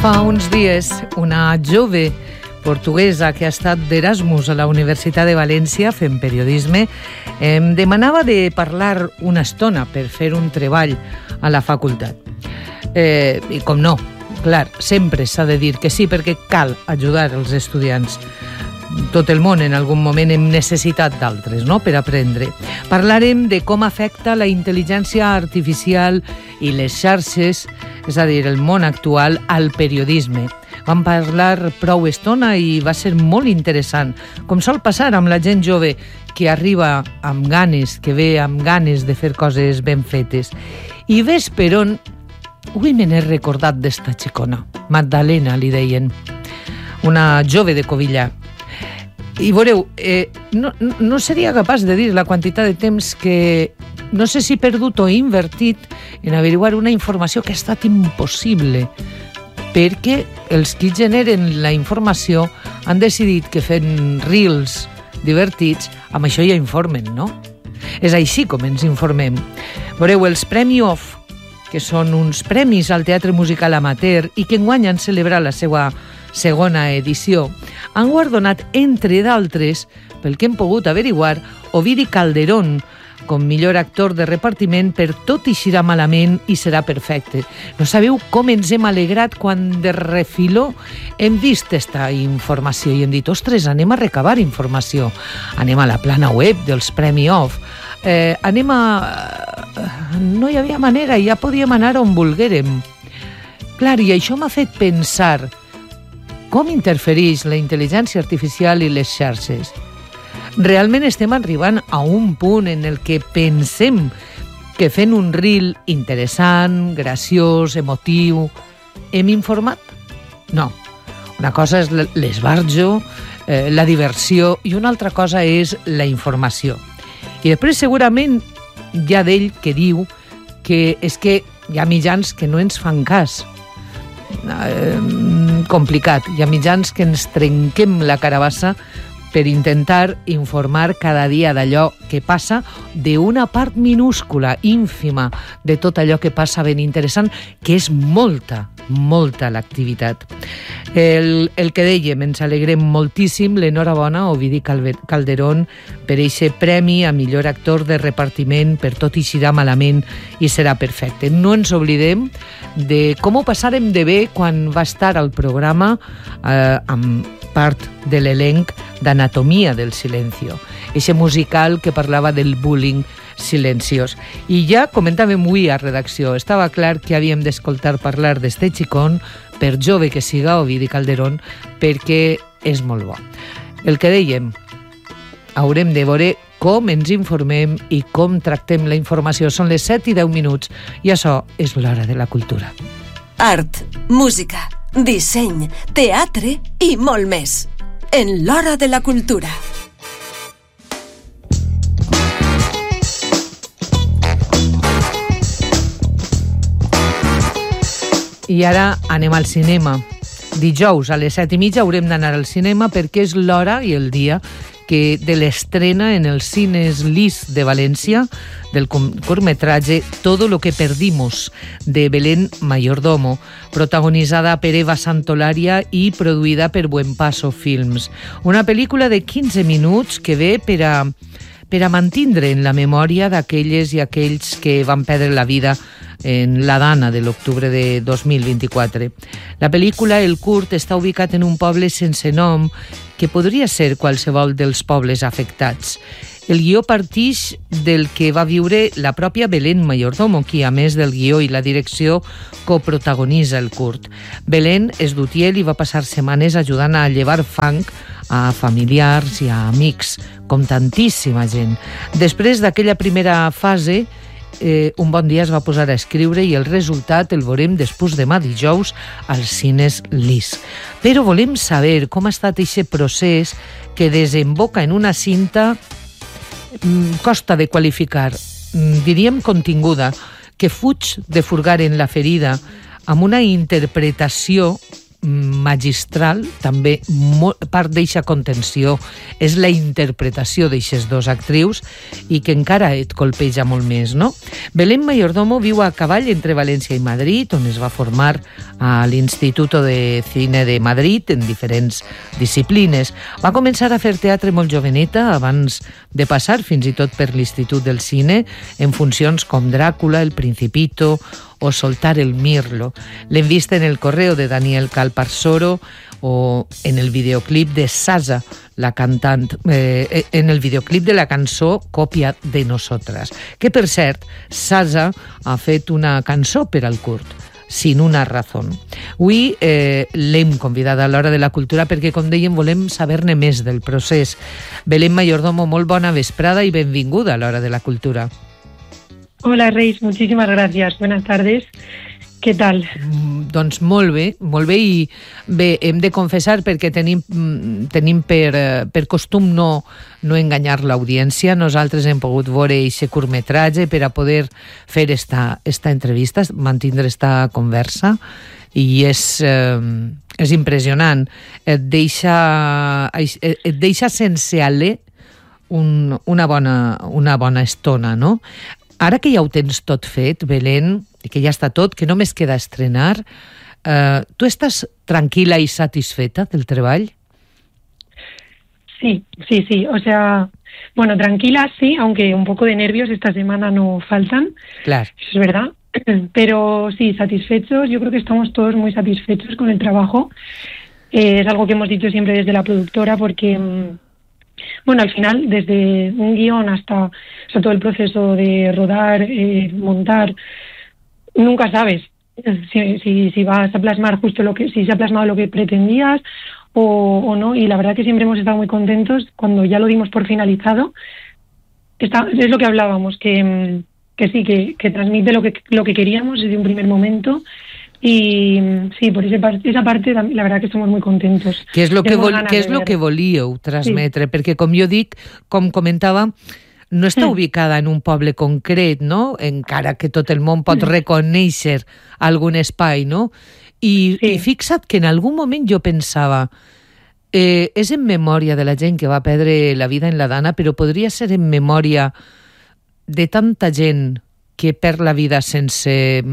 Fa uns dies, una jove portuguesa que ha estat d'Erasmus a la Universitat de València fent periodisme em demanava de parlar una estona per fer un treball a la facultat. I com no, clar, sempre s'ha de dir que sí perquè cal ajudar els estudiants. Tot el món en algun moment hem necessitat d'altres, no?, per aprendre. Parlarem de com afecta la intel·ligència artificial i les xarxes, és a dir, el món actual, al periodisme. Vam parlar prou estona i va ser molt interessant, com sol passar amb la gent jove que arriba amb ganes, que ve amb ganes de fer coses ben fetes. I ves per on, avui me n'he recordat d'esta xicona, Magdalena li deien, una jove de Covillà. I veureu, no seria capaç de dir la quantitat de temps que no sé si he perdut o invertit en averiguar una informació que ha estat impossible, perquè els que generen la informació han decidit que fent reels divertits, amb això ja informen, no? És així com ens informem. Veureu, els Premi Off, que són uns premis al teatre musical amateur i que enguany han celebrat la seva segona edició, han guardonat, entre d'altres, pel que hem pogut averiguar, Ovidi Calderón, com millor actor de repartiment per Tot eixirà malament i serà perfecte. No sabeu com ens hem alegrat quan de refiló hem vist esta informació i hem dit, ostres, anem a recabar informació. Anem a la plana web dels Premi Off. No hi havia manera, ja podíem anar on volguérem. Clar, i això m'ha fet pensar com interfereix la intel·ligència artificial i les xarxes. Realment estem arribant a un punt en el que pensem que fent un reel interessant, graciós, emotiu, hem informat? No. Una cosa és l'esbarjo, la diversió, i una altra cosa és la informació. I després segurament hi ha d'ell que diu que és que hi ha mitjans que no ens fan cas. Complicat. Hi ha mitjans que ens trenquem la carabassa per intentar informar cada dia d'allò que passa, d'una part minúscula, ínfima, de tot allò que passa ben interessant, que és molta l'activitat. El que dèiem, ens alegrem moltíssim, l'enhorabona a Ovidi Calderón per eixe premi a millor actor de repartiment per Tot eixirà malament i serà perfecte. No ens oblidem de com ho passàrem de bé quan va estar al programa amb part de l'elenc d'Anatomia del Silencio, eixe musical que parlava del bullying silenciós. I ja comentàvem avui a redacció, estava clar que havíem d'escoltar parlar d'este xicón, per jove que siga Ovidi Calderón, perquè és molt bo. El que dèiem, haurem de veure com ens informem i com tractem la informació. Són les 7:10 i això és l'Hora de la Cultura. Art, música, disseny, teatre i molt més. En l'Hora de la Cultura. I ara anem al cinema. Dijous a les 7:30 haurem d'anar al cinema perquè és l'hora i el dia de l'estrena en els cines Lis de València del curtmetratge Todo lo que perdimos, de Belén Mayordomo, protagonitzada per Eva Santolaria i produïda per Buen Paso Films. Una pel·lícula de 15 minuts que ve per a mantindre en la memòria d'aquelles i aquells que van perdre la vida en la Dana de l'octubre de 2024. La pel·lícula, el curt, està ubicat en un poble sense nom que podria ser qualsevol dels pobles afectats. El guió partix del que va viure la pròpia Belén Mayordomo, qui, a més del guió i la direcció, coprotagonitza el curt. Belén és d'Utiel i va passar setmanes ajudant a llevar fang a familiars i a amics, com tantíssima gent. Després d'aquella primera fase, un bon dia es va posar a escriure i el resultat el veurem després demà dijous als cines Lis. Però volem saber com ha estat aquest procés que desemboca en una cinta, costa de qualificar, diríem continguda, que fuig de furgar en la ferida amb una interpretació magistral, també part d'eixa contenció és la interpretació d'eixes dos actrius i que encara et colpeja molt més, no? Belén Mayordomo viu a cavall entre València i Madrid, on es va formar a l'Instituto de Cine de Madrid en diferents disciplines. Va començar a fer teatre molt joveneta abans de passar fins i tot per l'Institut del Cine en funcions com Dràcula, El Principito o Soltar el Mirlo. L'hem vist en El Correo de Daniel Calparsoro o en el videoclip de Sasa, la cantant, en el videoclip de la cançó Còpia de Nosotras, que per cert, Sasa ha fet una cançó per al curt, Sin una razón. Avui l'hem convidada a l'Hora de la Cultura perquè, com dèiem, volem saber-ne més del procés. Belén Mayordomo, molt bona vesprada i benvinguda a l'Hora de la Cultura. Hola, Reis, muchísimas gracias. Buenas tardes. ¿Qué tal? Doncs molt bé i bé, hem de confessar perquè tenim per costum no enganyar l'audiència. Nosaltres hem pogut veure aquest curtmetratge per a poder fer esta entrevista, mantindre esta conversa, i és impressionant. Et deixa sense alè una bona estona, no? Ara que ja ho tens tot fet, Belén, que ja està tot, que només queda estrenar, tu estàs tranquil·la i satisfeta del treball? Sí. O sea, bueno, tranquila sí, aunque un poco de nervios esta semana no faltan. Claro. Eso es verdad. Pero sí, satisfechos. Yo creo que estamos todos muy satisfechos con el trabajo. Es algo que hemos dicho siempre desde la productora porque... Bueno, al final, desde un guión hasta todo el proceso de rodar, montar, nunca sabes si vas a plasmar si se ha plasmado lo que pretendías o no. Y la verdad que siempre hemos estado muy contentos cuando ya lo dimos por finalizado. Es lo que hablábamos, que sí, que transmite lo que queríamos desde un primer momento. I sí, per esa parte la verdad que estamos muy contentos. Què és lo que volíeu transmetre? Sí. Perquè, com jo dic, com comentava, no està ubicada en un poble concret, no? Encara que tot el món pot reconèixer algun espai, no? I fixa't que en algun moment jo pensava és en memòria de la gent que va perdre la vida en la Dana, però podria ser en memòria de tanta gent que perd la vida sense...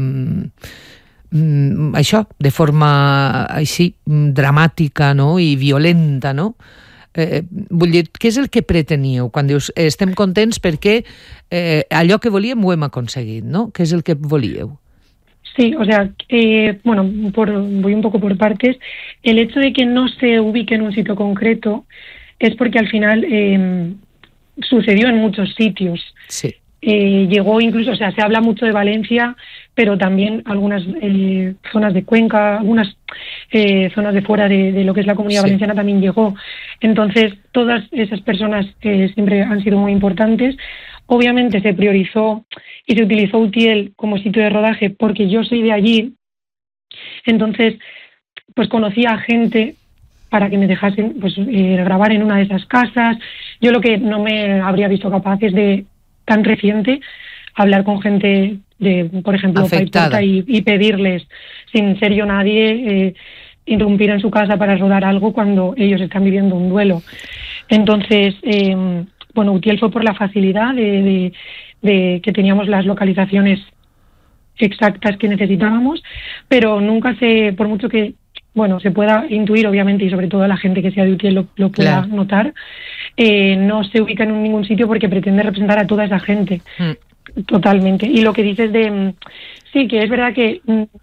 això, de forma així dramàtica, no? I violenta, no? Vull dir, què és el que preteníeu quan dius estem contents perquè allò que volíem ho hem aconseguit, no? Què és el que volíeu? Sí, o sea, bueno, voy un poco por partes. El hecho de que no se ubique en un sitio concreto es porque al final sucedió en muchos sitios. Sí. Llegó incluso, o sea, se habla mucho de Valencia, pero también algunas zonas de Cuenca, algunas zonas de fuera de lo que es la Comunidad Valenciana también llegó. Entonces, todas esas personas siempre han sido muy importantes. Obviamente se priorizó y se utilizó Utiel como sitio de rodaje porque yo soy de allí. Entonces, pues conocía a gente para que me dejasen grabar en una de esas casas. Yo lo que no me habría visto capaz es de tan reciente hablar con gente de, por ejemplo, Paiporta y pedirles, sin ser yo nadie, irrumpir en su casa para rodar algo cuando ellos están viviendo un duelo. Entonces, bueno, Utiel fue por la facilidad de que teníamos las localizaciones exactas que necesitábamos, pero nunca por mucho que, bueno, se pueda intuir, obviamente, y sobre todo la gente que sea de Utiel lo pueda notar, no se ubica en ningún sitio porque pretende representar a toda esa gente. Totalmente. Y lo que dices sí, que es verdad que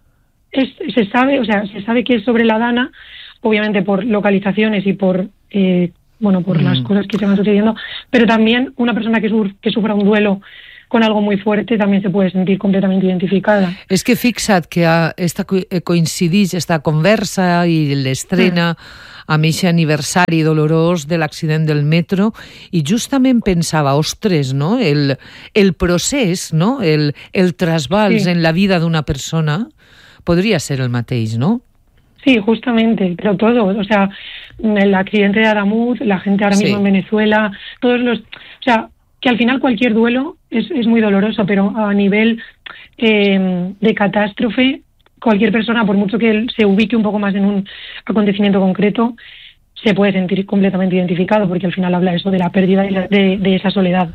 se sabe que es sobre la Dana, obviamente por localizaciones y por por las cosas que se van sucediendo, pero también una persona que sufra un duelo con algo muy fuerte también se puede sentir completamente identificada. És que fixa't que coincideix esta conversa i l'estrena amb aquest aniversari dolorós de l'accident del metro i justament pensava, ostres, no? El procés, no? El trasbals en la vida d'una persona podria ser el mateix, no? Sí, justamente, pero todo, o sea, el accidente de Adamuz, la gente ahora mismo en Venezuela, o sea, que al final cualquier duelo es muy doloroso, pero a nivel de catástrofe cualquier persona, por mucho que él se ubique un poco más en un acontecimiento concreto, se puede sentir completamente identificado, porque al final habla eso de la pérdida de esa soledad.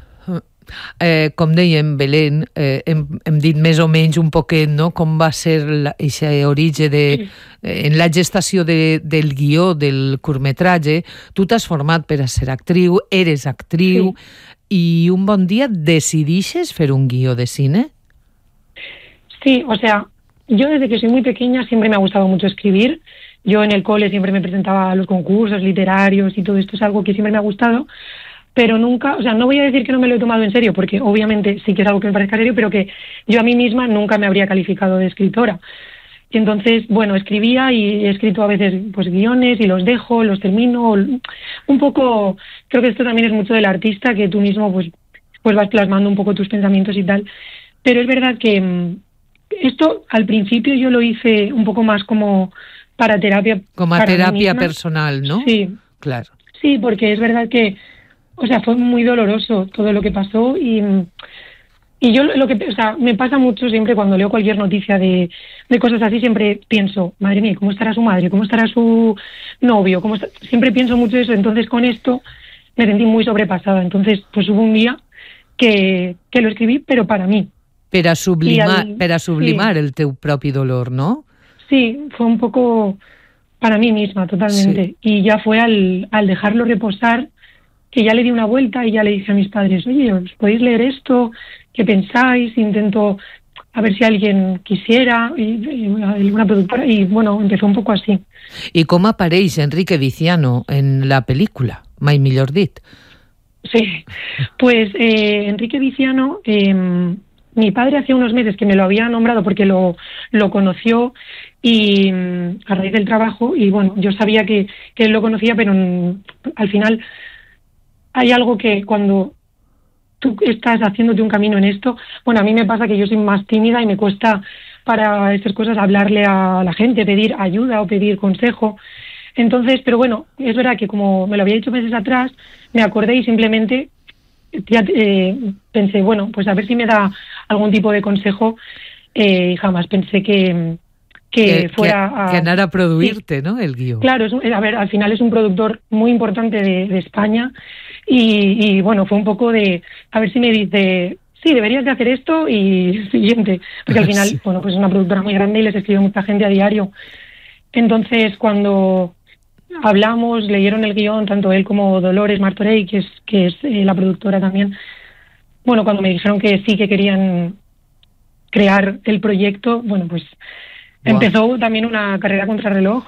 Com dèiem, Belén, hem dit més o menys un poquet, no?, com va ser aquest origen en la gestació del guió del curtmetratge. Tu t'has format per a ser actriu, eres actriu, i un bon dia decidixes fer un guió de cine? Sí, o sea, yo desde que soy muy pequeña siempre me ha gustado mucho escribir. Yo en el cole siempre me presentaba a los concursos literarios y todo esto es algo que siempre me ha gustado, pero nunca, o sea, no voy a decir que no me lo he tomado en serio, porque obviamente sí que es algo que me parezca serio, pero que yo a mí misma nunca me habría calificado de escritora. Y entonces, bueno, escribía y he escrito a veces pues guiones y los dejo, los termino, un poco, creo que esto también es mucho del artista, que tú mismo pues vas plasmando un poco tus pensamientos y tal, pero es verdad que esto al principio yo lo hice un poco más como para terapia. Como a terapia personal, ¿no? Sí. Claro. Sí, porque es verdad que, o sea, fue muy doloroso todo lo que pasó y yo o sea, me pasa mucho siempre cuando leo cualquier noticia de cosas así, siempre pienso, madre mía, ¿cómo estará su madre? ¿Cómo estará su novio? Siempre pienso mucho eso, entonces con esto me sentí muy sobrepasada. Entonces, pues hubo un día que lo escribí, pero para mí. Per a sublimar el teu propi dolor, ¿no? Sí, fue un poco para mí misma, totalmente. Sí. Y ya fue al dejarlo reposar, que ya le di una vuelta y ya le dije a mis padres, oye, ¿os podéis leer esto? ¿Qué pensáis? Intento a ver si alguien quisiera, y alguna productora, y bueno, empezó un poco así. ¿Y cómo aparece Enrique Viciano en la película? Mai millor dit. Sí, pues Enrique Viciano, mi padre hace unos meses que me lo había nombrado porque lo conoció y a raíz del trabajo, y bueno, yo sabía que él lo conocía, pero al final hay algo que cuando tú estás haciéndote un camino en esto, bueno, a mí me pasa que yo soy más tímida y me cuesta para estas cosas hablarle a la gente, pedir ayuda o pedir consejo. Entonces, pero bueno, es verdad que como me lo había dicho meses atrás, me acordé y simplemente ya, pensé, bueno, pues a ver si me da algún tipo de consejo, y jamás pensé que fuera que anara a produirte, sí, ¿no?, el guió. Claro, a ver, al final es un productor muy importante de España y bueno, fue un poco de, a ver si me dice, sí, deberías de hacer esto y siguiente, porque al final, sí, bueno, pues es una productora muy grande y les escribe mucha gente a diario. Entonces, cuando hablamos, leyeron el guión, tanto él como Dolores Martorell, que es la productora también, bueno, cuando me dijeron que sí, que querían crear el proyecto, bueno, pues empezó también una carrera contrarreloj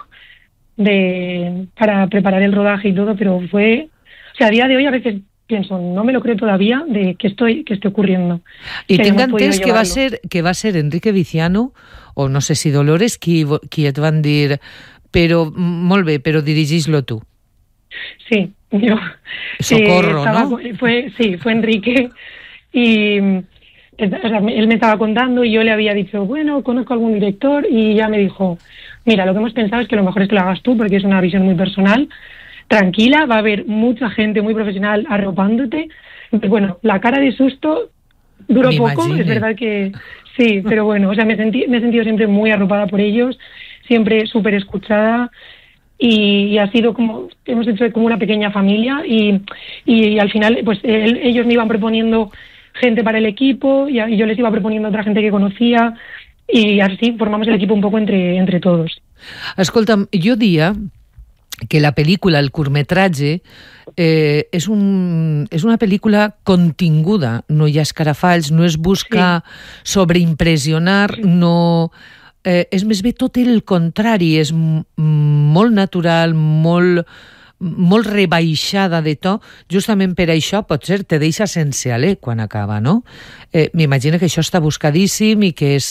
para preparar el rodaje y todo, pero fue, o sea, a día de hoy a veces pienso, no me lo creo todavía de que esté ocurriendo. I tinc entès que va ser Enrique Viciano, o no sé si Dolores, qui et van dir, però molt bé, però dirigís-lo tu. Sí, yo. Socorro, ¿no? Fue Enrique y o sea, él me estaba contando y yo le había dicho, bueno, conozco a algún director, y ya me dijo, mira, lo que hemos pensado es que lo mejor es que lo hagas tú porque es una visión muy personal, tranquila, va a haber mucha gente muy profesional arropándote. Pues bueno, la cara de susto duró poco, es verdad que sí, pero bueno, o sea, me he sentido siempre muy arropada por ellos, siempre súper escuchada, y ha sido como, hemos hecho como una pequeña familia, y al final pues ellos me iban proponiendo gente para el equipo y yo les iba proponiendo otra gente que conocía, y así formamos el equipo un poco entre todos. Escolta'm, jo dia que la pel·lícula, el curtmetratge, és una pel·lícula continguda, no hi ha escarafalls, no es busca sobreimpressionar, no, és més bé tot el contrari, és molt natural, molt rebaixada de to, justament per això potser te deixa sense alè quan acaba, no? M'imagino que això està buscadíssim i que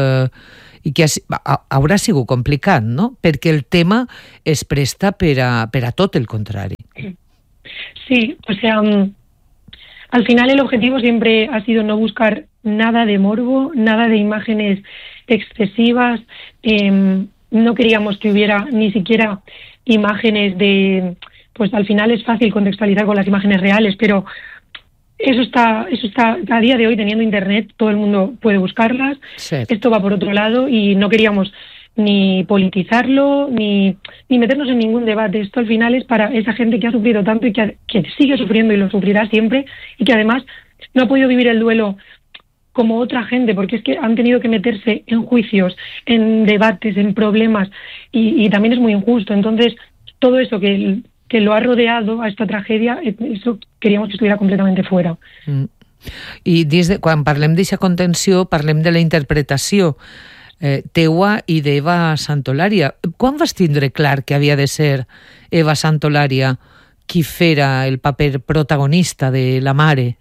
haurà sigut complicat, no? Perquè el tema es presta per a tot el contrari. Sí, o sea, al final el objetivo siempre ha sido no buscar nada de morbo, nada de imágenes excesivas, no queríamos que hubiera ni siquiera imágenes de, pues al final es fácil contextualizar con las imágenes reales, pero eso está a día de hoy, teniendo internet, todo el mundo puede buscarlas. Sí. Esto va por otro lado y no queríamos ni politizarlo, ni meternos en ningún debate. Esto al final es para esa gente que ha sufrido tanto y que sigue sufriendo y lo sufrirá siempre, y que además no ha podido vivir el duelo como otra gente, porque es que han tenido que meterse en juicios, en debates, en problemas, y también es muy injusto. Entonces, todo eso que lo ha rodeado a esta tragedia, eso queríamos que estuviera completamente fuera. I quan parlem d'aquesta contenció, parlem de la interpretació teua i d'Eva Santolària. Quan vas tindre clar que havia de ser Eva Santolària qui fera el paper protagonista de la mare?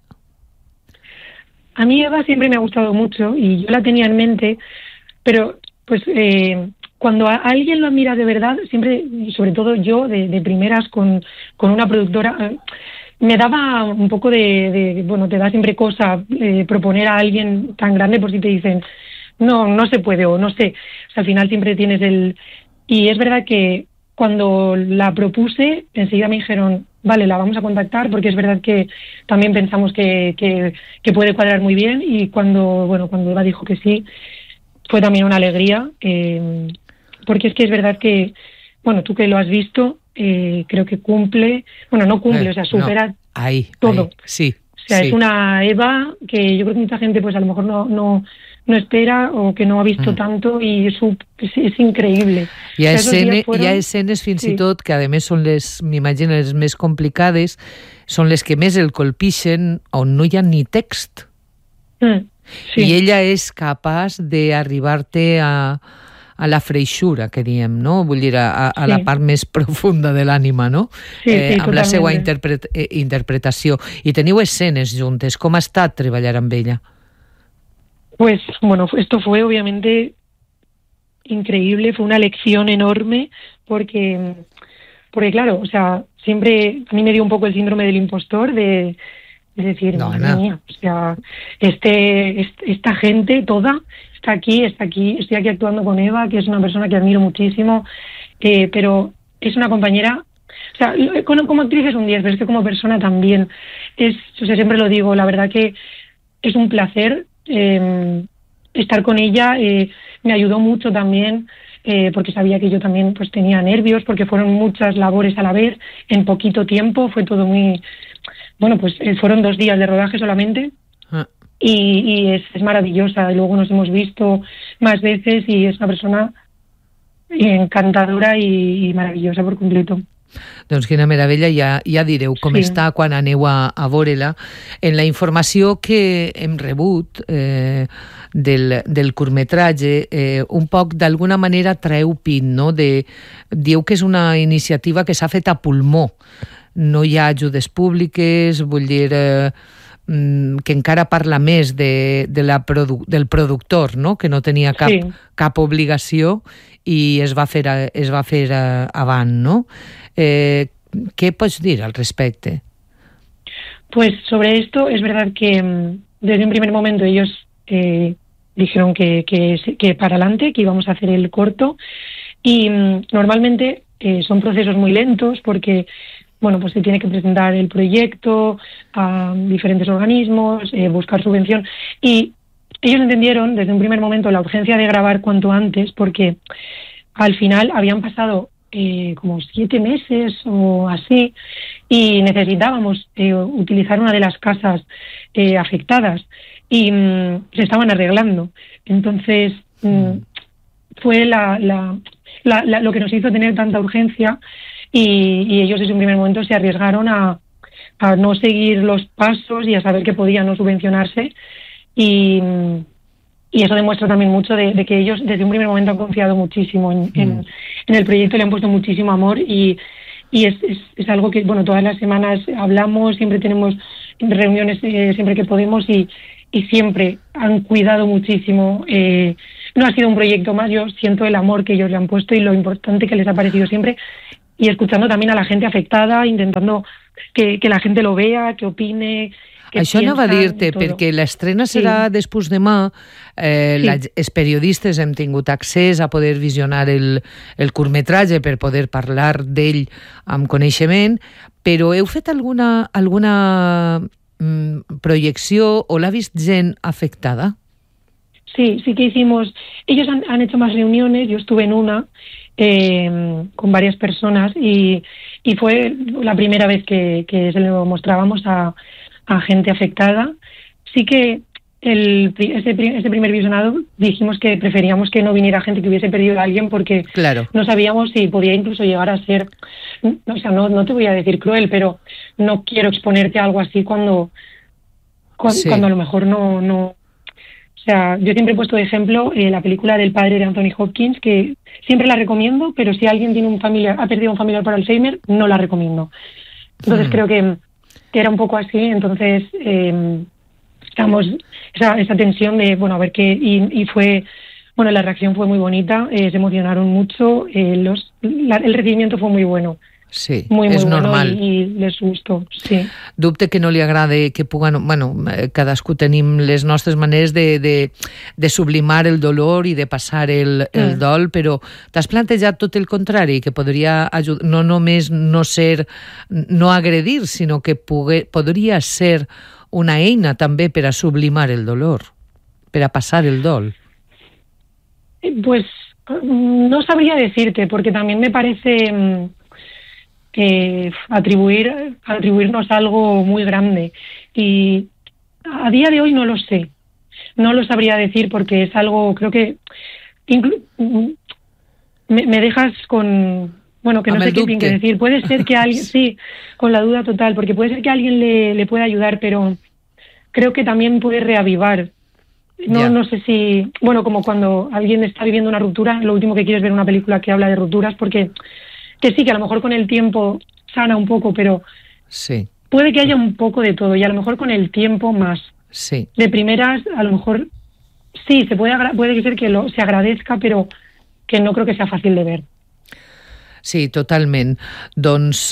A mí Eva siempre me ha gustado mucho y yo la tenía en mente, pero pues cuando a alguien lo admira de verdad, siempre, y sobre todo yo de primeras con una productora, me daba un poco bueno, te da siempre cosa proponer a alguien tan grande por si te dicen no se puede o no sé. O sea, al final siempre tienes y es verdad que cuando la propuse, enseguida me dijeron, vale, la vamos a contactar, porque es verdad que también pensamos que puede cuadrar muy bien, y cuando Eva dijo que sí, fue también una alegría, porque es que es verdad que, bueno, tú que lo has visto, creo que cumple, bueno, no cumple, o sea, supera todo. Sí. O sea, sí. Es una Eva que yo creo que mucha gente pues a lo mejor no espera o que no ha visto tanto, i és increïble. Hi ha escenes fins i tot que, a més, són m'imagino, les més complicades, són les que més el colpixen, on no hi ha ni text. I ella és capaç d'arribar-te a la freixura, que diem, no? Vull dir, a la part més profunda de l'ànima, no? Amb la seva interpretació. I teniu escenes juntes. Com ha estat treballar amb ella? Pues bueno, esto fue obviamente increíble, fue una lección enorme, porque claro, o sea, siempre a mí me dio un poco el síndrome del impostor de decir, madre mía, o sea, esta gente toda está aquí, estoy aquí actuando con Eva, que es una persona que admiro muchísimo, pero es una compañera. O sea, como actriz es un 10, pero es que como persona también o sea, siempre lo digo, la verdad que es un placer estar con ella. Me ayudó mucho también, porque sabía que yo también pues tenía nervios, porque fueron muchas labores a la vez en poquito tiempo, fue todo muy bueno, pues fueron 2 días de rodaje solamente. Y es maravillosa, y luego nos hemos visto más veces y es una persona encantadora i maravillosa per completo. Doncs quina meravella, ja direu com està quan aneu a veure-la. En la informació que hem rebut del curtmetratge, un poc d'alguna manera treu pit, no? Dieu que és una iniciativa que s'ha fet a pulmó. No hi ha ajudes públiques, vull dir que encara parla més del productor, no? Que no tenia cap obligació i es va fer avant, no? ¿Qué puedes decir al respecto? Pues sobre esto es verdad que desde un primer momento ellos dijeron que para adelante, que íbamos a hacer el corto, y normalmente son procesos muy lentos porque bueno, pues se tiene que presentar el proyecto a diferentes organismos, buscar subvención, y ellos entendieron desde un primer momento la urgencia de grabar cuanto antes, porque al final habían pasado como 7 meses o así, y necesitábamos utilizar una de las casas afectadas, y se estaban arreglando. Entonces fue lo que nos hizo tener tanta urgencia, y ellos desde un primer momento se arriesgaron a no seguir los pasos y a saber que podía no subvencionarse, y eso demuestra también mucho de que ellos desde un primer momento han confiado muchísimo en el proyecto, le han puesto muchísimo amor, y es algo que, bueno, todas las semanas hablamos, siempre tenemos reuniones siempre que podemos, y siempre han cuidado muchísimo. No ha sido un proyecto más, yo siento el amor que ellos le han puesto y lo importante que les ha parecido siempre, y escuchando también a la gente afectada, intentando que la gente lo vea, que opine. Això anava a dir-te, perquè l'estrena serà després demà. Els periodistes hem tingut accés a poder visionar el curtmetratge per poder parlar d'ell amb coneixement, però heu fet alguna proyecció o l'ha vist gent afectada? Sí que hicimos. Ellos han hecho más reuniones, yo estuve en una con varias personas y fue la primera vez que se lo mostrábamos a gente afectada. Sí que ese primer visionado dijimos que preferíamos que no viniera gente que hubiese perdido a alguien porque no sabíamos si podía incluso llegar a ser, o sea, no te voy a decir cruel, pero no quiero exponerte a algo así cuando a lo mejor no. O sea, yo siempre he puesto de ejemplo la película del padre de Anthony Hopkins, que siempre la recomiendo, pero si alguien tiene ha perdido un familiar por Alzheimer, no la recomiendo. Entonces creo que era un poco así, entonces estamos esa tensión de, bueno, a ver qué, y fue, bueno, la reacción fue muy bonita, se emocionaron mucho, el recibimiento fue muy bueno. Sí, muy és bueno normal. I les gustó, sí. Dubte que no li agrade que puguen... Bueno, cadascú tenim les nostres maneres de sublimar el dolor i de passar el dol, però t'has plantejat tot el contrari, que podria ajudar, no només no agredir, sinó que podria ser una eina també per a sublimar el dolor, per a passar el dol. Pues no sabría decirte, porque también me parece... atribuirnos algo muy grande y a día de hoy no lo sé, no lo sabría decir porque es algo, creo que me dejas con, bueno, que no sé qué decir. Puede ser que alguien, sí, con la duda total, porque puede ser que alguien le pueda ayudar, pero creo que también puede reavivar. No sé si, bueno, como cuando alguien está viviendo una ruptura, lo último que quiero es ver una película que habla de rupturas, porque que sí, que a lo mejor con el tiempo sana un poco, pero sí, puede que haya un poco de todo y a lo mejor con el tiempo más. Sí. De primeras, a lo mejor sí, puede ser que se agradezca, pero que no creo que sea fácil de ver. Sí, totalment. Doncs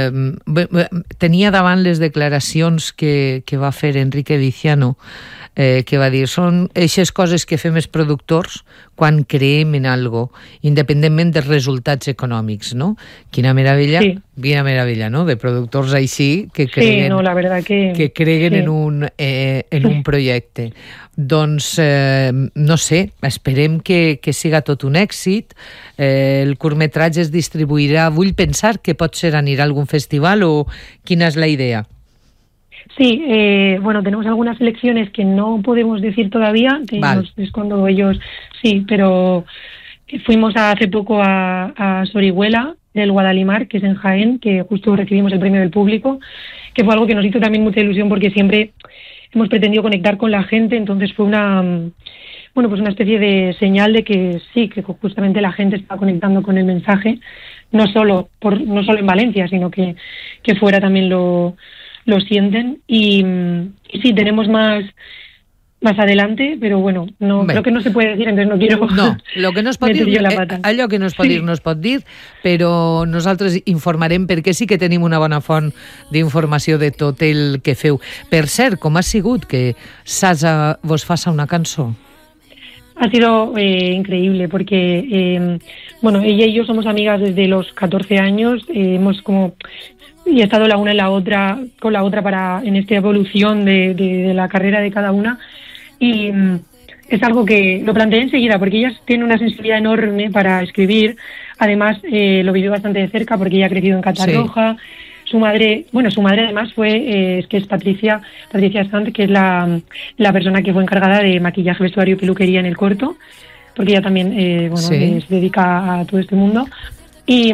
tenia davant les declaracions que va fer Enrique Viciano, que va dir, són eixes coses que fem els productors quan creem en algo, independentment dels resultats econòmics, no? Quina meravella, sí. Quina meravella, no? De productors així que creguen, sí, no, la verdad que creguen sí. en un projecte. Doncs, no sé, esperem que siga tot un èxit. El curtmetratge es distribuirà, vull pensar que potser anirà a algun festival o quina és la idea? Sí, bueno, tenemos algunas selecciones que no podemos decir todavía, es cuando ellos, sí, pero fuimos hace poco a Sorihuela, del Guadalimar, que es en Jaén, que justo recibimos el premio del público, que fue algo que nos hizo también mucha ilusión porque siempre hemos pretendido conectar con la gente, entonces fue una especie de señal de que sí, que justamente la gente está conectando con el mensaje, no solo en Valencia, sino que fuera también lo sienten y sí, tenemos más adelante, però bueno, creo que no se puede decir, entonces no quiero lo que no es pot dir, allò que no es pot dir no es pot dir, però nosaltres informarem perquè sí que tenim una bona font d'informació de tot el que feu. Per cert, com ha sigut que Sasa vos faça una cançó? Ha sido increíble porque, bueno, ella y yo somos amigas desde los 14 años, hemos y he estado la una en la otra, con la otra en esta evolución de la carrera de cada una y es algo que lo planteé enseguida porque ella tiene una sensibilidad enorme para escribir, además lo vivió bastante de cerca porque ella ha crecido en Catarroja, sí. Su madre además es Patricia Sant, que es la persona que fue encargada de maquillaje, vestuario y peluquería en el corto, porque ella también se dedica a todo este mundo y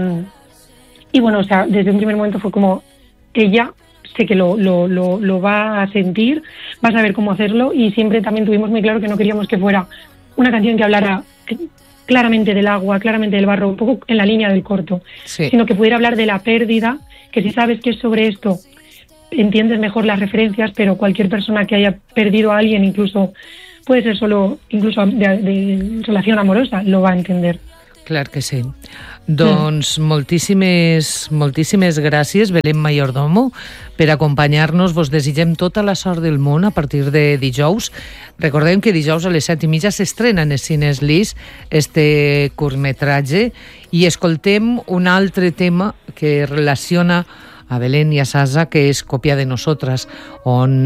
bueno, o sea, desde un primer momento fue como ella sé que lo va a sentir, va a saber cómo hacerlo y siempre también tuvimos muy claro que no queríamos que fuera una canción que hablara claramente del agua, claramente del barro, un poco en la línea del corto, sí. Sino que pudiera hablar de la pérdida, que si sabes que es sobre esto entiendes mejor las referencias, pero cualquier persona que haya perdido a alguien, incluso puede ser solo incluso de relación amorosa, lo va a entender. Clar que sí. Doncs moltíssimes gràcies, Belén Mayordomo, per acompanyar-nos. Vos desitgem tota la sort del món a partir de dijous. Recordem que dijous a les 7:30 s'estrena en els cines Lis este curtmetratge i escoltem un altre tema que relaciona a Belén i a Sasa, que és Còpia de Nosotras, on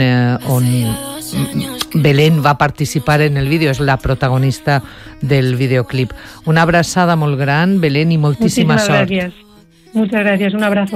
Belén va participar en el vídeo, és la protagonista del videoclip. Una abraçada molt gran, Belén, i moltíssima sort. Muchas gracias, un abrazo.